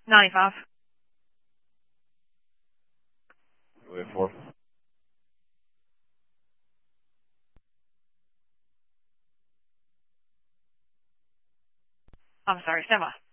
95. We have 4. I'm sorry, stand by.